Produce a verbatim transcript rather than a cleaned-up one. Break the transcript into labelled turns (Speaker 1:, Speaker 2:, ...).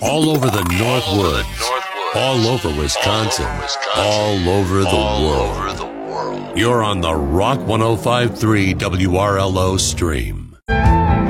Speaker 1: All over the Northwoods, all over Wisconsin, all over the world. You're on the Rock one oh five point three W R L O stream.